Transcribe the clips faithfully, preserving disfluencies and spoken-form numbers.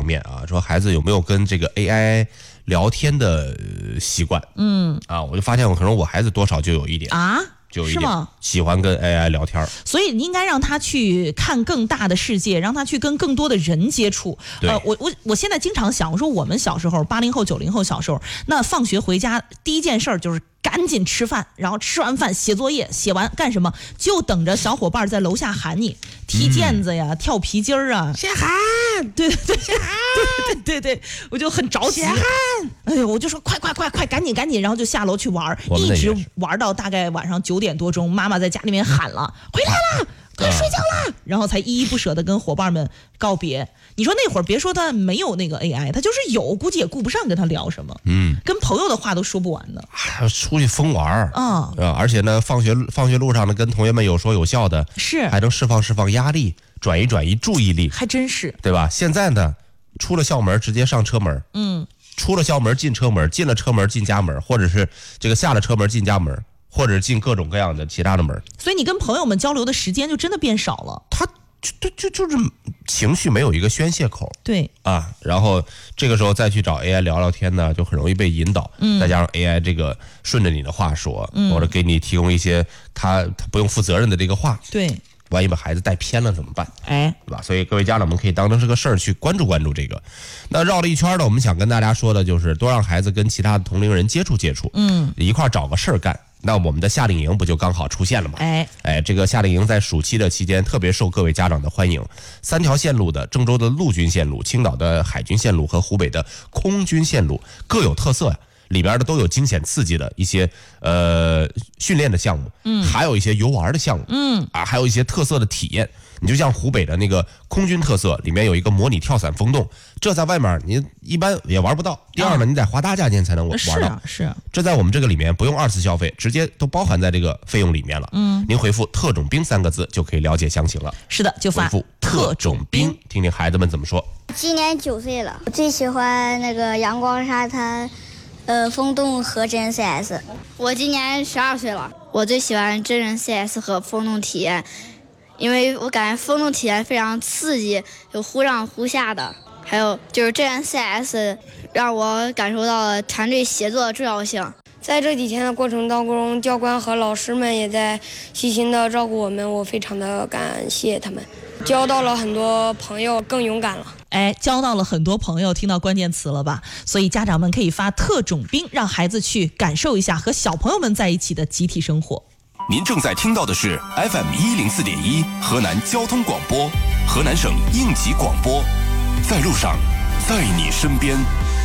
面啊，说孩子有没有跟这个 A I 聊天的习惯？嗯，啊，我就发现我可能我孩子多少就有一点啊。 就有一点喜欢跟 A I 聊天， 所以你应该让他去看更大的世界，让他去跟更多的人接触。呃，我我我现在经常想，我说我们小时候，八零后、九零后小时候，那放学回家第一件事就是赶紧吃饭，然后吃完饭写作业，写完干什么？就等着小伙伴在楼下喊你踢毽子呀、嗯、跳皮筋儿啊。 先喊， 对对对， 先喊， 对对对，我就很着急。 先喊， 哎呦，我就说快快快快，赶紧赶紧，然后就下楼去玩，一直玩到大概晚上九点多钟，妈妈在家里面喊了，回来了。快睡觉啦！然后才依依不舍地跟伙伴们告别。你说那会儿别说他没有那个 A I， 他就是有，估计也顾不上跟他聊什么。嗯，跟朋友的话都说不完的。 还出去疯玩啊、 嗯！而且呢，放学放学路上呢，跟同学们有说有笑的， 是还能释放释放压力，转移转移注意力， 还真是， 对吧？现在呢，出了校门直接上车门，嗯，出了校门进车门，进了车门进家门，或者是这个下了车门进家门。或者进各种各样的其他的门， 所以你跟朋友们交流的时间就真的变少了。 他就就就就是情绪没有一个宣泄口， 对啊，然后这个时候再去找 A I 聊聊天呢，就很容易被引导。嗯，再加上 A I 这个顺着你的话说，嗯，或者给你提供一些他他不用负责任的这个话， 对， 万一把孩子带偏了怎么办？ 哎， 对吧？所以各位家长们可以当成是个事儿去关注关注这个。那绕了一圈呢，我们想跟大家说的就是多让孩子跟其他的同龄人接触接触，嗯，一块找个事儿干。那我们的夏令营不就刚好出现了吗？ 哎哎，这个夏令营在暑期的期间特别受各位家长的欢迎。三条线路的，郑州的陆军线路、青岛的海军线路和湖北的空军线路各有特色呀。里边的都有惊险刺激的一些呃训练的项目，嗯，还有一些游玩的项目，嗯啊，还有一些特色的体验。你就像湖北的那个空军特色，里面有一个模拟跳伞风洞，这在外面你一般也玩不到。第二呢，你得花大价钱才能玩到。 是啊，是啊。 这在我们这个里面不用二次消费，直接都包含在这个费用里面了。嗯，您回复“特种兵”三个字就可以了解详情了。 是的，就发回复“特种兵”，听听孩子们怎么说。 今年九岁了，我最喜欢那个阳光沙滩。呃，风洞和真人 C S。 我今年十二岁了，我最喜欢真人 C S 和风洞体验，因为我感觉风洞体验非常刺激，有忽上忽下的，还有就是真人 C S 让我感受到了团队协作的重要性。 在这几天的过程当中，教官和老师们也在细心的照顾我们，我非常的感谢他们，交到了很多朋友，更勇敢了。 哎，交到了很多朋友，听到关键词了吧？所以家长们可以发特种兵，让孩子去感受一下和小朋友们在一起的集体生活。 您正在听到的是 F M 一零四点一河南交通广播，河南省应急广播，在路上，在你身边。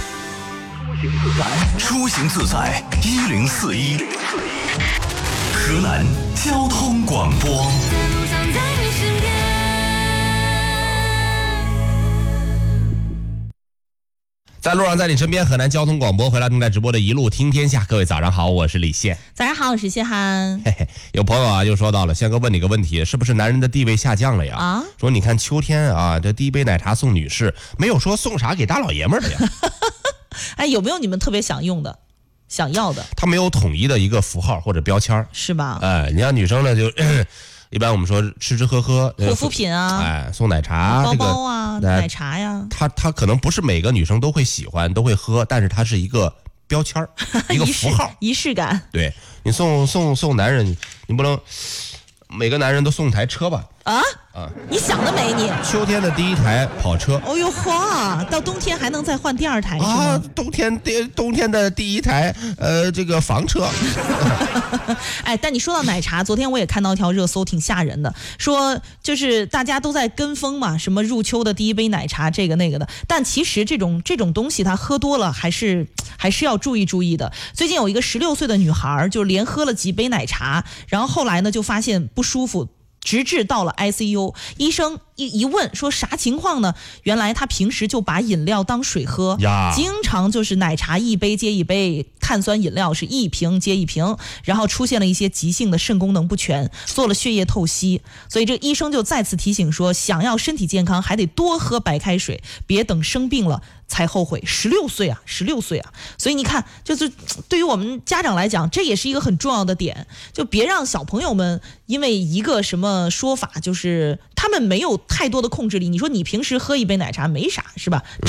出行自在一零四一，河南交通广播。 在路上，在你身边，河南交通广播回来正在直播的一路听天下，各位早上好，我是李现。 早上好，我是谢涵。 嘿嘿，有朋友啊又说到了，宪哥问你个问题，是不是男人的地位下降了呀？啊，说你看秋天啊，这第一杯奶茶送女士，没有说送啥给大老爷们儿的呀。 哎，有没有你们特别想用的、想要的？ 他没有统一的一个符号或者标签， 是吧？ 哎，你像女生呢，就一般我们说吃吃喝喝， 护肤品啊， 哎，送奶茶、 包包啊、 这个、 奶茶呀， 它它可能不是每个女生都会喜欢、都会喝，但是它是一个标签一个符号， 仪式感。 对，你送送送男人，你不能每个男人都送一台车吧？ 啊啊！你想得美你！ 秋天的第一台跑车。 哦呦嚯！到冬天还能再换第二台是吗？ 啊，冬天第冬天的第一台呃这个房车。 哎，但你说到奶茶，昨天我也看到一条热搜，挺吓人的，说就是大家都在跟风嘛，什么入秋的第一杯奶茶这个那个的，但其实这种这种东西，它喝多了还是还是要注意注意的。最近有一个十六岁的女孩，就连喝了几杯奶茶，然后后来呢就发现不舒服。直至到了 I C U， 医生一一问说啥情况呢？原来他平时就把饮料当水喝，经常就是奶茶一杯接一杯，碳酸饮料是一瓶接一瓶，然后出现了一些急性的肾功能不全，做了血液透析。所以这医生就再次提醒说，想要身体健康，还得多喝白开水，别等生病了才后悔。十六岁啊，十六岁啊！所以你看，就是对于我们家长来讲，这也是一个很重要的点，就别让小朋友们因为一个什么说法，就是他们没有太多的控制力。你说你平时喝一杯奶茶没啥，是吧？